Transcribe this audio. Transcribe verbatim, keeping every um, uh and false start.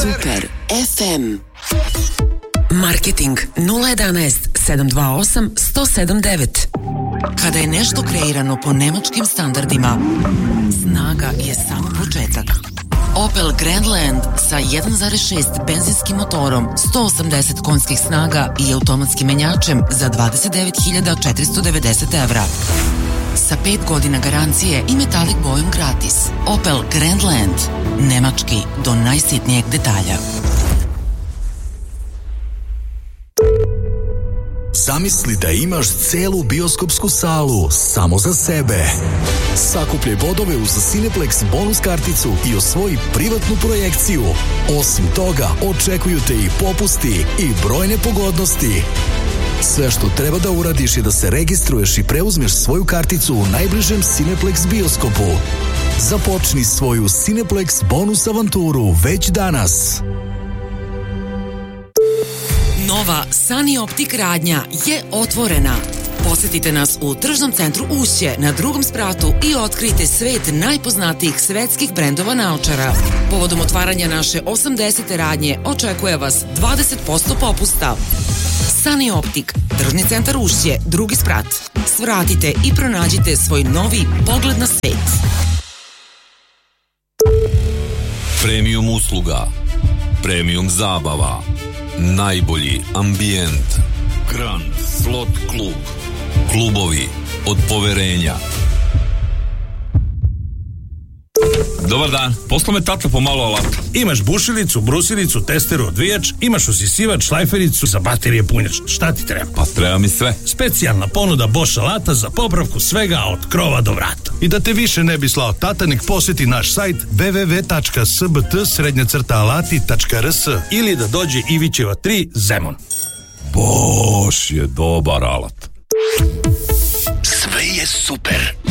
Super ef em. Marketing nula jedanaest sedam dva osam sto sedam devet. Kada je nešto kreirano po nemačkim standardima, snaga je samo početak. Opel Grandland sa jedan zarez šest benzinskim motorom, sto osamdeset konjskih snaga i automatskim menjačem za dvadeset devet hiljada četiristo devedeset evra. Sa pet godina garancije i metalik bojom gratis. Opel Grandland. Nemački do najsitnijeg detalja. Zamisli da imaš celu bioskopsku salu samo za sebe. Sakupljaj bodove uz Cineplex bonus karticu i osvoji privatnu projekciju. Osim toga, očekuju te i popusti i brojne pogodnosti. Sve što treba da uradiš je da se registruješ i preuzmeš svoju karticu u najbližem Cineplex bioskopu. Započni svoju Cineplex bonus avanturu već danas. Nova Sunny Optik radnja je otvorena. Posetite nas u tržnom centru Ušće na drugom spratu i otkrijte svet najpoznatijih svetskih brendova naočara. Povodom otvaranja naše osamdesete radnje očekuje vas dvadeset posto popusta. Sunny Optik, tržni centar Ušće, drugi sprat. Svratite i pronađite svoj novi pogled na svet. Premium usluga, premium zabava, najbolji ambijent, Grand Slot Klub, klubovi od poverenja. Dobar dan, posla me tata pomalo alata. Imaš bušilicu, brusilicu, testeru, odvijač, imaš usisivač, šlajfericu, za baterije punjač. Šta ti treba? Pa treba mi sve. Specijalna ponuda Bosch alata za popravku svega od krova do vrata. I da te više ne bi slao tata, nek posjeti naš sajt w w w tačka s b t srednja crta alati tačka r s ili da dođe Ivićeva tri Zemun. Bosch je dobar alat. Sve je super.